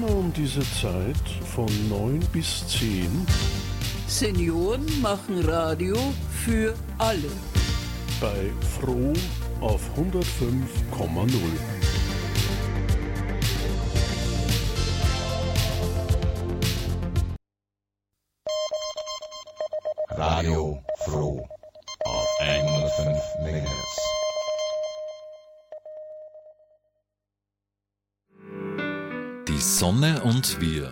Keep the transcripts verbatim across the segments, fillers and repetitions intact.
Immer um diese Zeit von neun bis zehn. Senioren machen Radio für alle. Bei Froh auf hundertfünf Komma null. Radio Froh auf hundertfünf Megahertz. Die Sonne und wir.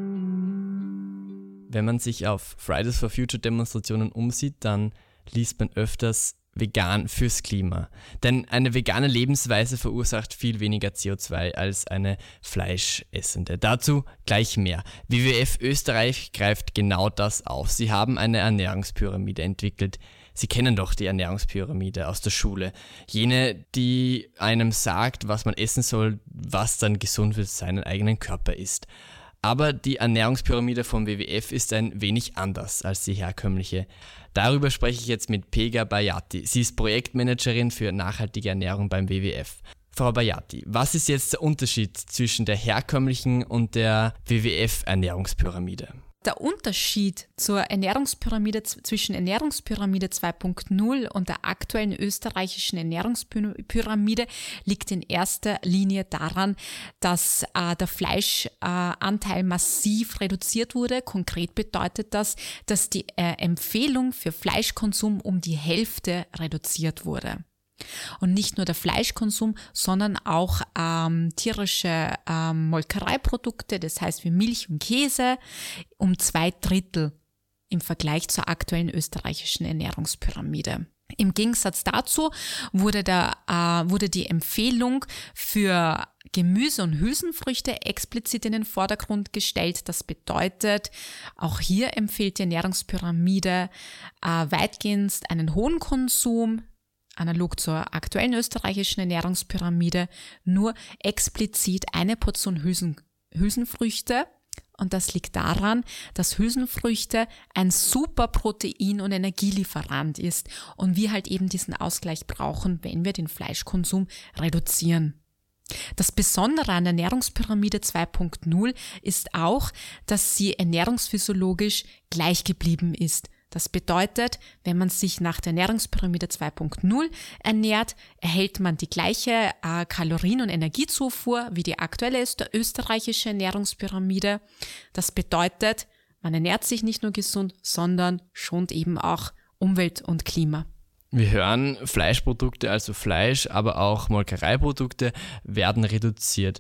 Wenn man sich auf Fridays for Future Demonstrationen umsieht, dann liest man öfters vegan fürs Klima. Denn eine vegane Lebensweise verursacht viel weniger C O zwei als eine fleischessende. Dazu gleich mehr. W W F Österreich greift genau das auf. Sie haben eine Ernährungspyramide entwickelt. Sie kennen doch die Ernährungspyramide aus der Schule. Jene, die einem sagt, was man essen soll, was dann gesund für seinen eigenen Körper ist. Aber die Ernährungspyramide vom W W F ist ein wenig anders als die herkömmliche. Darüber spreche ich jetzt mit Pega Bayati. Sie ist Projektmanagerin für nachhaltige Ernährung beim W W F. Frau Bayati, was ist jetzt der Unterschied zwischen der herkömmlichen und der W W F-Ernährungspyramide? Der Unterschied zur Ernährungspyramide zwischen Ernährungspyramide zwei Punkt null und der aktuellen österreichischen Ernährungspyramide liegt in erster Linie daran, dass äh, der Fleischanteil äh, massiv reduziert wurde. Konkret bedeutet das, dass die äh, Empfehlung für Fleischkonsum um die Hälfte reduziert wurde. Und nicht nur der Fleischkonsum, sondern auch ähm, tierische ähm, Molkereiprodukte, das heißt wie Milch und Käse, um zwei Drittel im Vergleich zur aktuellen österreichischen Ernährungspyramide. Im Gegensatz dazu wurde, der, äh, wurde die Empfehlung für Gemüse und Hülsenfrüchte explizit in den Vordergrund gestellt. Das bedeutet, auch hier empfiehlt die Ernährungspyramide äh, weitgehend einen hohen Konsum, analog zur aktuellen österreichischen Ernährungspyramide, nur explizit eine Portion Hülsen, Hülsenfrüchte. Und das liegt daran, dass Hülsenfrüchte ein super Protein- und Energielieferant ist und wir halt eben diesen Ausgleich brauchen, wenn wir den Fleischkonsum reduzieren. Das Besondere an der Ernährungspyramide zwei Punkt null ist auch, dass sie ernährungsphysiologisch gleich geblieben ist. Das bedeutet, wenn man sich nach der Ernährungspyramide zwei Punkt null ernährt, erhält man die gleiche äh, Kalorien- und Energiezufuhr wie die aktuelle österreichische Ernährungspyramide. Das bedeutet, man ernährt sich nicht nur gesund, sondern schont eben auch Umwelt und Klima. Wir hören, Fleischprodukte, also Fleisch, aber auch Molkereiprodukte werden reduziert.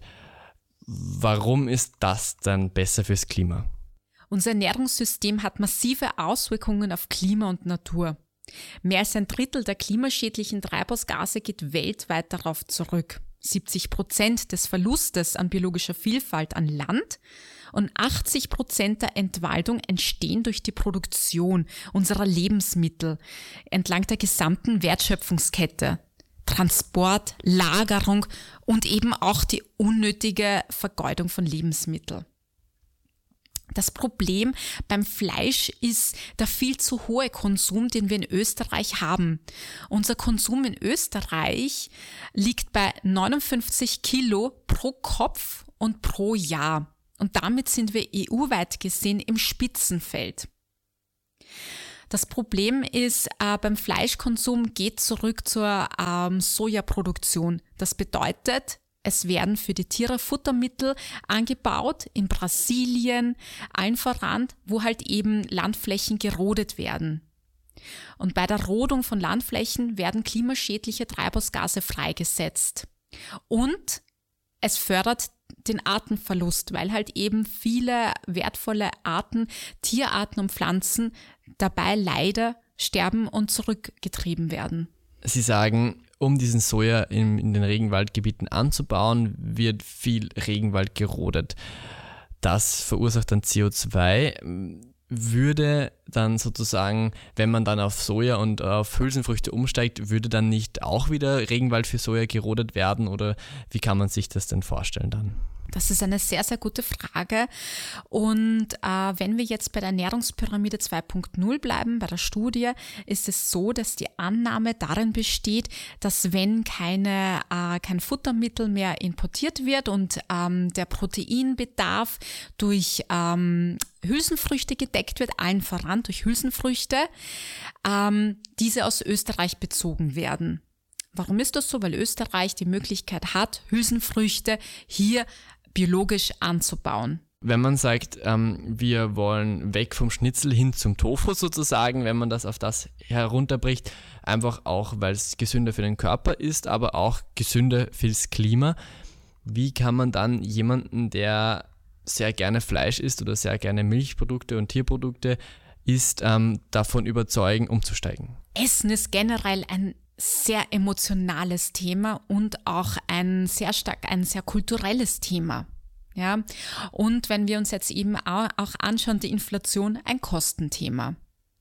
Warum ist das dann besser fürs Klima? Unser Ernährungssystem hat massive Auswirkungen auf Klima und Natur. Mehr als ein Drittel der klimaschädlichen Treibhausgase geht weltweit darauf zurück. siebzig Prozent des Verlustes an biologischer Vielfalt an Land und achtzig Prozent der Entwaldung entstehen durch die Produktion unserer Lebensmittel entlang der gesamten Wertschöpfungskette. Transport, Lagerung und eben auch die unnötige Vergeudung von Lebensmitteln. Das Problem beim Fleisch ist der viel zu hohe Konsum, den wir in Österreich haben. Unser Konsum in Österreich liegt bei neunundfünfzig Kilo pro Kopf und pro Jahr. Und damit sind wir E U-weit gesehen im Spitzenfeld. Das Problem ist, äh, beim Fleischkonsum geht zurück zur ähm, Sojaproduktion. Das bedeutet, es werden für die Tiere Futtermittel angebaut in Brasilien, allen voran, wo halt eben Landflächen gerodet werden. Und bei der Rodung von Landflächen werden klimaschädliche Treibhausgase freigesetzt. Und es fördert den Artenverlust, weil halt eben viele wertvolle Arten, Tierarten und Pflanzen dabei leider sterben und zurückgetrieben werden. Sie sagen, um diesen Soja in, in den Regenwaldgebieten anzubauen, wird viel Regenwald gerodet. Das verursacht dann C O zwei. Würde dann sozusagen, wenn man dann auf Soja und auf Hülsenfrüchte umsteigt, würde dann nicht auch wieder Regenwald für Soja gerodet werden oder wie kann man sich das denn vorstellen dann? Das ist eine sehr, sehr gute Frage. Und äh, wenn wir jetzt bei der Ernährungspyramide zwei Punkt null bleiben, bei der Studie, ist es so, dass die Annahme darin besteht, dass wenn keine, äh, kein Futtermittel mehr importiert wird und ähm, der Proteinbedarf durch ähm, Hülsenfrüchte gedeckt wird, allen voran durch Hülsenfrüchte, ähm, diese aus Österreich bezogen werden. Warum ist das so? Weil Österreich die Möglichkeit hat, Hülsenfrüchte hier biologisch anzubauen. Wenn man sagt, ähm, wir wollen weg vom Schnitzel hin zum Tofu sozusagen, wenn man das auf das herunterbricht, einfach auch, weil es gesünder für den Körper ist, aber auch gesünder fürs Klima. Wie kann man dann jemanden, der sehr gerne Fleisch isst oder sehr gerne Milchprodukte und Tierprodukte isst, ähm, davon überzeugen, umzusteigen? Essen ist generell ein sehr emotionales Thema und auch ein sehr stark, ein sehr kulturelles Thema. Ja, und wenn wir uns jetzt eben auch anschauen, die Inflation, ein Kostenthema.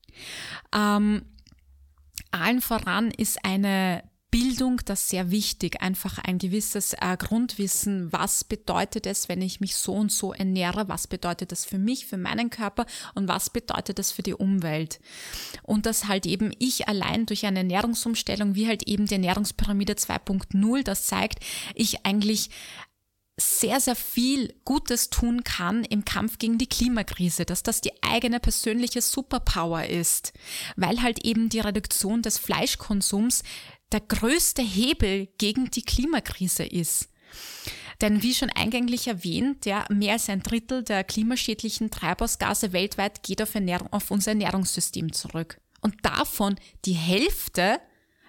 Ähm, allen voran ist eine Bildung das sehr wichtig, einfach ein gewisses äh, Grundwissen, was bedeutet es, wenn ich mich so und so ernähre, was bedeutet das für mich, für meinen Körper und was bedeutet das für die Umwelt. Und dass halt eben ich allein durch eine Ernährungsumstellung, wie halt eben die Ernährungspyramide zwei Punkt null, das zeigt, ich eigentlich sehr, sehr viel Gutes tun kann im Kampf gegen die Klimakrise, dass das die eigene persönliche Superpower ist, weil halt eben die Reduktion des Fleischkonsums der größte Hebel gegen die Klimakrise ist. Denn wie schon eingänglich erwähnt, ja, mehr als ein Drittel der klimaschädlichen Treibhausgase weltweit geht auf, Ernährung, auf unser Ernährungssystem zurück. Und davon die Hälfte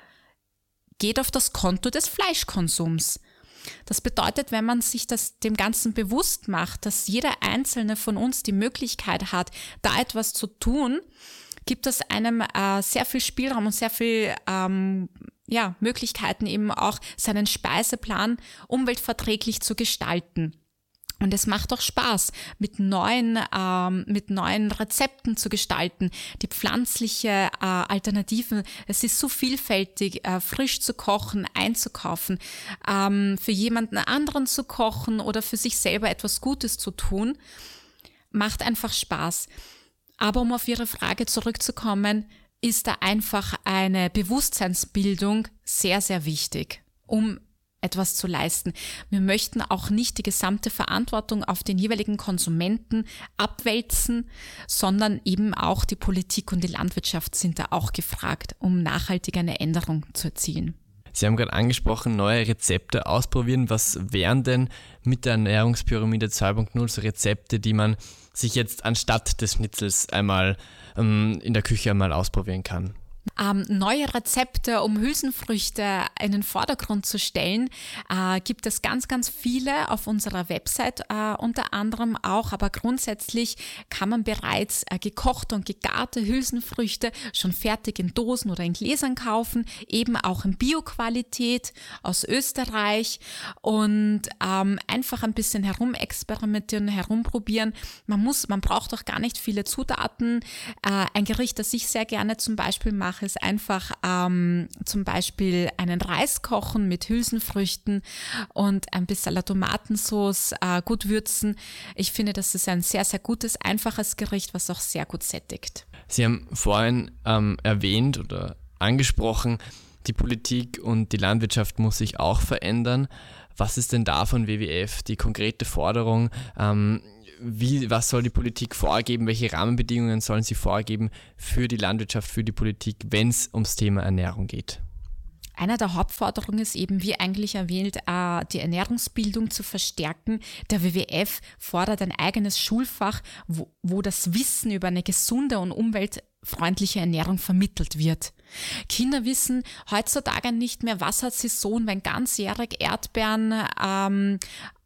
geht auf das Konto des Fleischkonsums. Das bedeutet, wenn man sich das dem Ganzen bewusst macht, dass jeder Einzelne von uns die Möglichkeit hat, da etwas zu tun, gibt es einem äh, sehr viel Spielraum und sehr viel ähm, ja, Möglichkeiten, eben auch seinen Speiseplan umweltverträglich zu gestalten. Und es macht auch Spaß, mit neuen, ähm, mit neuen Rezepten zu gestalten, die pflanzliche äh, Alternativen. Es ist so vielfältig, äh, frisch zu kochen, einzukaufen, ähm, für jemanden anderen zu kochen oder für sich selber etwas Gutes zu tun, macht einfach Spaß. Aber um auf Ihre Frage zurückzukommen, ist da einfach eine Bewusstseinsbildung sehr, sehr wichtig, um etwas zu leisten. Wir möchten auch nicht die gesamte Verantwortung auf den jeweiligen Konsumenten abwälzen, sondern eben auch die Politik und die Landwirtschaft sind da auch gefragt, um nachhaltig eine Änderung zu erzielen. Sie haben gerade angesprochen, neue Rezepte ausprobieren. Was wären denn mit der Ernährungspyramide zwei Punkt null so Rezepte, die man sich jetzt anstatt des Schnitzels einmal ähm, in der Küche einmal ausprobieren kann? Ähm, neue Rezepte, um Hülsenfrüchte in den Vordergrund zu stellen, äh, gibt es ganz, ganz viele auf unserer Website, äh, unter anderem auch, aber grundsätzlich kann man bereits äh, gekochte und gegarte Hülsenfrüchte schon fertig in Dosen oder in Gläsern kaufen, eben auch in Bio-Qualität aus Österreich und ähm, einfach ein bisschen herumexperimentieren, herumprobieren. Man muss, man braucht auch gar nicht viele Zutaten. Äh, ein Gericht, das ich sehr gerne zum Beispiel mache, ist einfach ähm, zum Beispiel einen Reis kochen mit Hülsenfrüchten und ein bisschen Tomatensauce äh, gut würzen. Ich finde, das ist ein sehr, sehr gutes, einfaches Gericht, was auch sehr gut sättigt. Sie haben vorhin ähm, erwähnt oder angesprochen, die Politik und die Landwirtschaft muss sich auch verändern. Was ist denn da von W W F die konkrete Forderung? Ähm, Wie, was soll die Politik vorgeben? Welche Rahmenbedingungen sollen sie vorgeben für die Landwirtschaft, für die Politik, wenn es ums Thema Ernährung geht? Einer der Hauptforderungen ist eben, wie eigentlich erwähnt, die Ernährungsbildung zu verstärken. Der W W F fordert ein eigenes Schulfach, wo, wo das Wissen über eine gesunde und umweltfreundliche Ernährung vermittelt wird. Kinder wissen heutzutage nicht mehr, was hat Saison, wenn ganzjährig Erdbeeren ähm,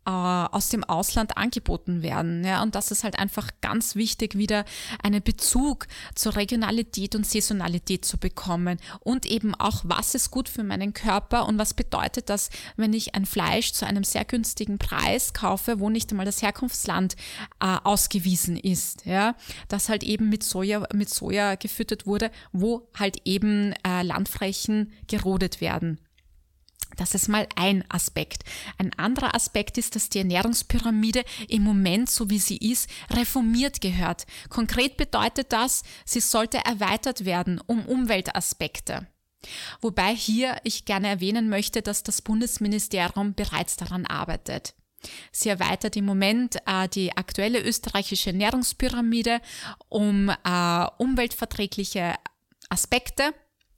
aus dem Ausland angeboten werden. Ja, und das ist halt einfach ganz wichtig, wieder einen Bezug zur Regionalität und Saisonalität zu bekommen und eben auch, was ist gut für meinen Körper und was bedeutet das, wenn ich ein Fleisch zu einem sehr günstigen Preis kaufe, wo nicht einmal das Herkunftsland äh, ausgewiesen ist, ja, das halt eben mit Soja, mit Soja gefüttert wurde, wo halt eben äh, Landflächen gerodet werden. Das ist mal ein Aspekt. Ein anderer Aspekt ist, dass die Ernährungspyramide im Moment, so wie sie ist, reformiert gehört. Konkret bedeutet das, sie sollte erweitert werden um Umweltaspekte. Wobei hier ich gerne erwähnen möchte, dass das Bundesministerium bereits daran arbeitet. Sie erweitert im Moment äh, die aktuelle österreichische Ernährungspyramide um äh, umweltverträgliche Aspekte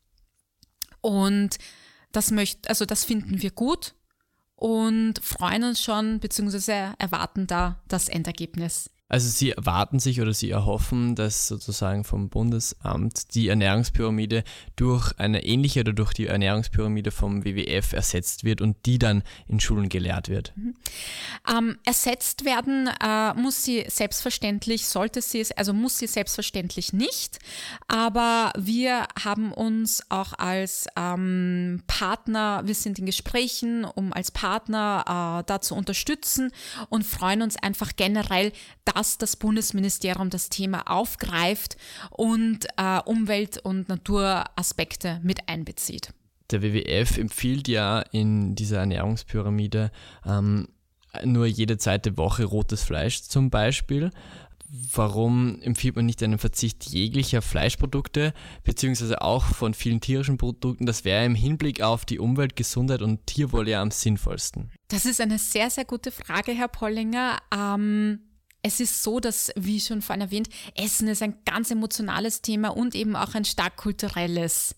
und Das möcht, also das finden wir gut und freuen uns schon bzw. erwarten da das Endergebnis. Also Sie erwarten sich oder Sie erhoffen, dass sozusagen vom Bundesamt die Ernährungspyramide durch eine ähnliche oder durch die Ernährungspyramide vom W W F ersetzt wird und die dann in Schulen gelehrt wird. Mhm. Ähm, ersetzt werden äh, muss sie selbstverständlich, sollte sie es, also muss sie selbstverständlich nicht, aber wir haben uns auch als ähm, Partner, wir sind in Gesprächen, um als Partner äh, da zu unterstützen und freuen uns einfach generell, dass das Bundesministerium das Thema aufgreift und äh, Umwelt- und Naturaspekte mit einbezieht. Der W W F empfiehlt ja in dieser Ernährungspyramide ähm, nur jede zweite Woche rotes Fleisch zum Beispiel. Warum empfiehlt man nicht einen Verzicht jeglicher Fleischprodukte, beziehungsweise auch von vielen tierischen Produkten? Das wäre im Hinblick auf die Umwelt, Gesundheit und Tierwohl ja am sinnvollsten. Das ist eine sehr, sehr gute Frage, Herr Pollinger. Ähm Es ist so, dass, wie schon vorhin erwähnt, Essen ist ein ganz emotionales Thema und eben auch ein stark kulturelles.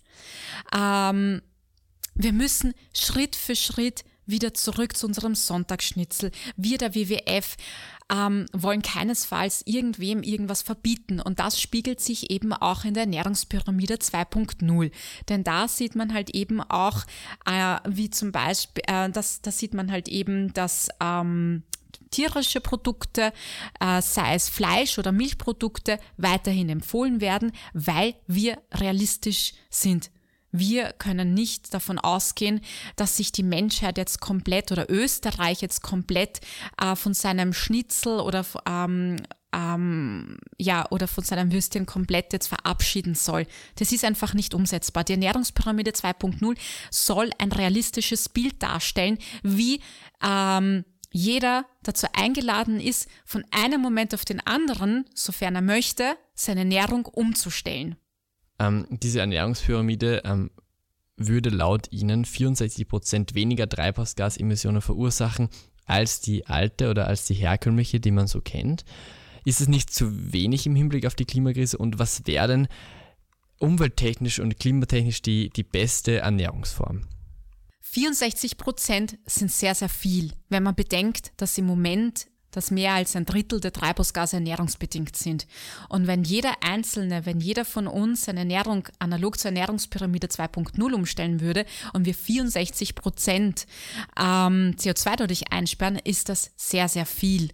Ähm, wir müssen Schritt für Schritt wieder zurück zu unserem Sonntagsschnitzel. Wir, der W W F, ähm, wollen keinesfalls irgendwem irgendwas verbieten und das spiegelt sich eben auch in der Ernährungspyramide zwei Punkt null. Denn da sieht man halt eben auch, äh, wie zum Beispiel, äh, das, da sieht man halt eben, dass ähm, tierische Produkte, äh, sei es Fleisch- oder Milchprodukte, weiterhin empfohlen werden, weil wir realistisch sind. Wir können nicht davon ausgehen, dass sich die Menschheit jetzt komplett oder Österreich jetzt komplett äh, von seinem Schnitzel oder ähm, ähm, ja oder von seinem Würstchen komplett jetzt verabschieden soll. Das ist einfach nicht umsetzbar. Die Ernährungspyramide zwei Punkt null soll ein realistisches Bild darstellen, wie ähm, jeder dazu eingeladen ist, von einem Moment auf den anderen, sofern er möchte, seine Ernährung umzustellen. Ähm, diese Ernährungspyramide ähm, würde laut Ihnen vierundsechzig Prozent weniger Treibhausgasemissionen verursachen als die alte oder als die herkömmliche, die man so kennt. Ist es nicht zu wenig im Hinblick auf die Klimakrise und was wäre denn umwelttechnisch und klimatechnisch die, die beste Ernährungsform? vierundsechzig Prozent sind sehr, sehr viel, wenn man bedenkt, dass im Moment das mehr als ein Drittel der Treibhausgase ernährungsbedingt sind. Und wenn jeder Einzelne, wenn jeder von uns seine Ernährung analog zur Ernährungspyramide zwei Punkt null umstellen würde und wir vierundsechzig Prozent ähm, C O zwei dadurch einsperren, ist das sehr, sehr viel.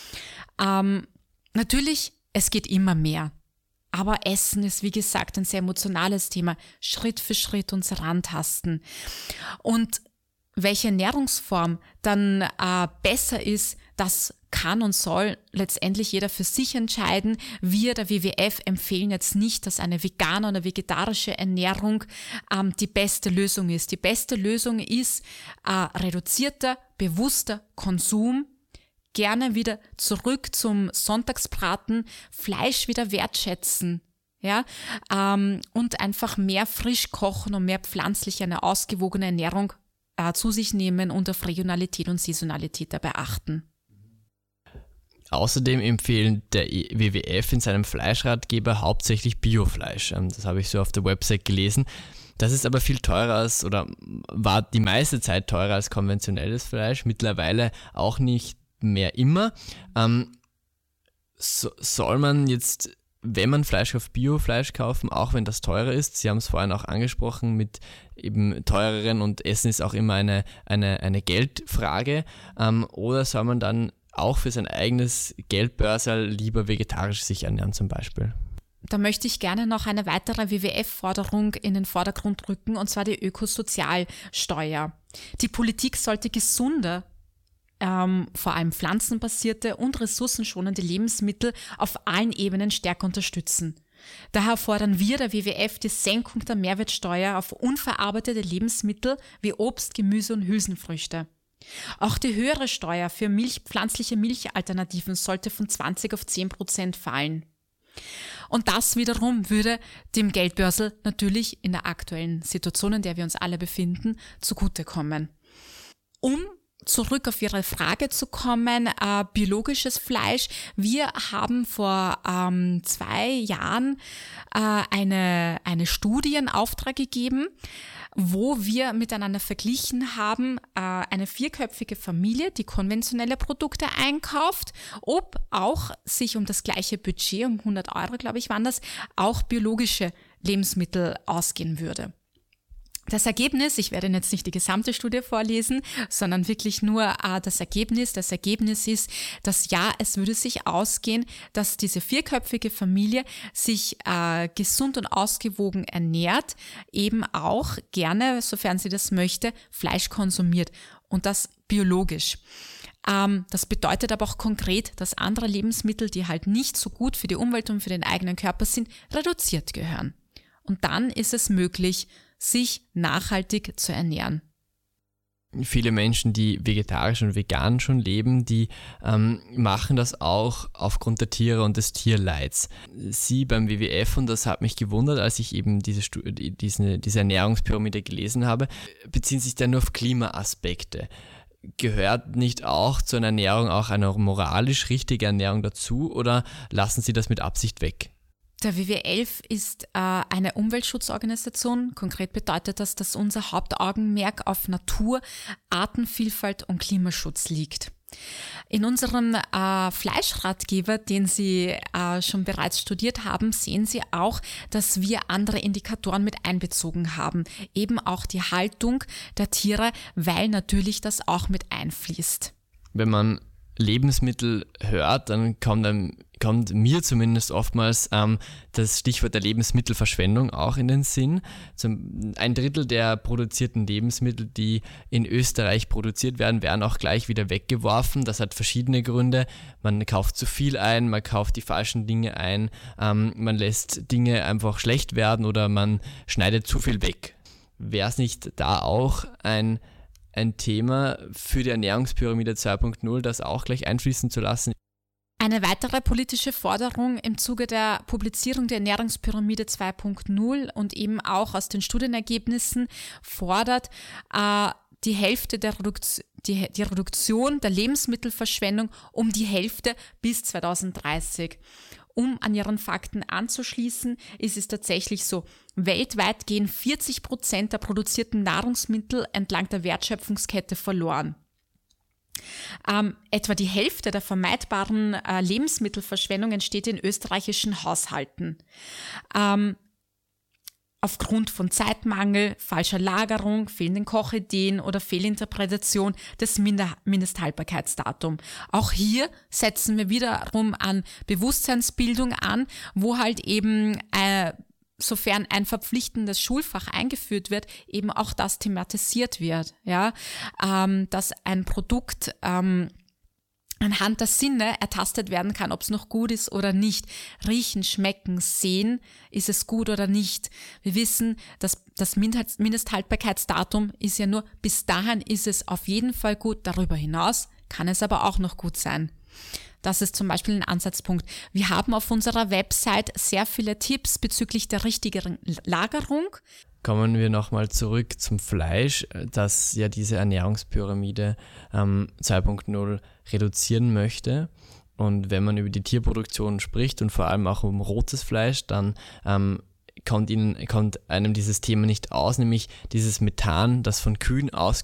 Ähm, natürlich, es geht immer mehr. Aber Essen ist, wie gesagt, ein sehr emotionales Thema. Schritt für Schritt uns herantasten. Und welche Ernährungsform dann äh, besser ist, das kann und soll letztendlich jeder für sich entscheiden. Wir, der W W F, empfehlen jetzt nicht, dass eine vegane oder vegetarische Ernährung ähm, die beste Lösung ist. Die beste Lösung ist äh, reduzierter, bewusster Konsum. Gerne wieder zurück zum Sonntagsbraten, Fleisch wieder wertschätzen, ja, ähm, und einfach mehr frisch kochen und mehr pflanzliche, eine ausgewogene Ernährung äh, zu sich nehmen und auf Regionalität und Saisonalität dabei achten. Außerdem empfehlen der W W F in seinem Fleischratgeber hauptsächlich Biofleisch. Das habe ich so auf der Website gelesen. Das ist aber viel teurer als, oder war die meiste Zeit teurer als konventionelles Fleisch, mittlerweile auch nicht mehr immer. Ähm, so, soll man jetzt, wenn man Fleisch kauft, Biofleisch kaufen, auch wenn das teurer ist? Sie haben es vorhin auch angesprochen mit eben teureren und Essen ist auch immer eine, eine, eine Geldfrage. Ähm, oder soll man dann auch für sein eigenes Geldbörserl lieber vegetarisch sich ernähren zum Beispiel? Da möchte ich gerne noch eine weitere W W F-Forderung in den Vordergrund rücken, und zwar die Ökosozialsteuer. Die Politik sollte gesunde, Ähm, vor allem pflanzenbasierte und ressourcenschonende Lebensmittel auf allen Ebenen stärker unterstützen. Daher fordern wir, der W W F, die Senkung der Mehrwertsteuer auf unverarbeitete Lebensmittel wie Obst, Gemüse und Hülsenfrüchte. Auch die höhere Steuer für Milch, pflanzliche Milchalternativen sollte von zwanzig auf zehn Prozent fallen. Und das wiederum würde dem Geldbörsel natürlich in der aktuellen Situation, in der wir uns alle befinden, zugutekommen. Um zurück auf Ihre Frage zu kommen, äh, biologisches Fleisch. Wir haben vor ähm, zwei Jahren äh, eine, eine Studie in Auftrag gegeben, wo wir miteinander verglichen haben, äh, eine vierköpfige Familie, die konventionelle Produkte einkauft, ob auch sich um das gleiche Budget, um hundert Euro, glaube ich, waren das, auch biologische Lebensmittel ausgehen würde. Das Ergebnis, ich werde jetzt nicht die gesamte Studie vorlesen, sondern wirklich nur äh, das Ergebnis. Das Ergebnis ist, dass ja, es würde sich ausgehen, dass diese vierköpfige Familie sich äh, gesund und ausgewogen ernährt, eben auch gerne, sofern sie das möchte, Fleisch konsumiert und das biologisch. Ähm, das bedeutet aber auch konkret, dass andere Lebensmittel, die halt nicht so gut für die Umwelt und für den eigenen Körper sind, reduziert gehören. Und dann ist es möglich, sich nachhaltig zu ernähren. Viele Menschen, die vegetarisch und vegan schon leben, die ähm, machen das auch aufgrund der Tiere und des Tierleids. Sie beim W W F, und das hat mich gewundert, als ich eben diese, diese, diese Ernährungspyramide gelesen habe, beziehen sich da nur auf Klimaaspekte. Gehört nicht auch zu einer Ernährung auch eine moralisch richtige Ernährung dazu, oder lassen Sie das mit Absicht weg? Der W W F ist äh, eine Umweltschutzorganisation. Konkret bedeutet das, dass unser Hauptaugenmerk auf Natur, Artenvielfalt und Klimaschutz liegt. In unserem äh, Fleischratgeber, den Sie äh, schon bereits studiert haben, sehen Sie auch, dass wir andere Indikatoren mit einbezogen haben. Eben auch die Haltung der Tiere, weil natürlich das auch mit einfließt. Wenn man Lebensmittel hört, dann kommt, einem, kommt mir zumindest oftmals ähm, das Stichwort der Lebensmittelverschwendung auch in den Sinn. Zum, ein Drittel der produzierten Lebensmittel, die in Österreich produziert werden, werden auch gleich wieder weggeworfen. Das hat verschiedene Gründe. Man kauft zu viel ein, man kauft die falschen Dinge ein, ähm, man lässt Dinge einfach schlecht werden oder man schneidet zu viel weg. Wäre es nicht da auch ein ein Thema für die Ernährungspyramide zwei Punkt null, das auch gleich einfließen zu lassen? Eine weitere politische Forderung im Zuge der Publizierung der Ernährungspyramide zwei Punkt null und eben auch aus den Studienergebnissen fordert äh, die Hälfte der Reduktion, die, die Reduktion der Lebensmittelverschwendung um die Hälfte bis zweitausenddreißig. Um an Ihren Fakten anzuschließen, ist es tatsächlich so, weltweit gehen vierzig Prozent der produzierten Nahrungsmittel entlang der Wertschöpfungskette verloren. Ähm, etwa die Hälfte der vermeidbaren äh, Lebensmittelverschwendung entsteht in österreichischen Haushalten. Ähm, Aufgrund von Zeitmangel, falscher Lagerung, fehlenden Kochideen oder Fehlinterpretation des Mindesthaltbarkeitsdatums. Auch hier setzen wir wiederum an Bewusstseinsbildung an, wo halt eben, äh, sofern ein verpflichtendes Schulfach eingeführt wird, eben auch das thematisiert wird, ja, ähm, dass ein Produkt ähm, anhand der Sinne ertastet werden kann, ob es noch gut ist oder nicht. Riechen, schmecken, sehen, ist es gut oder nicht. Wir wissen, dass das Mindesthaltbarkeitsdatum ist ja nur, bis dahin ist es auf jeden Fall gut, darüber hinaus kann es aber auch noch gut sein. Das ist zum Beispiel ein Ansatzpunkt. Wir haben auf unserer Website sehr viele Tipps bezüglich der richtigen Lagerung. Kommen wir nochmal zurück zum Fleisch, das ja diese Ernährungspyramide ähm, zwei Punkt null reduzieren möchte. Und wenn man über die Tierproduktion spricht und vor allem auch um rotes Fleisch, dann ähm, kommt, ihnen, kommt einem dieses Thema nicht aus, nämlich dieses Methan, das von Kühen aus,